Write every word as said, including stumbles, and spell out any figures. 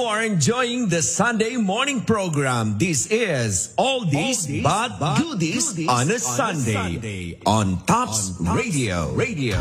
You are enjoying the Sunday morning program. This is All This But Goodies on a Sunday on Tops Radio. Radio.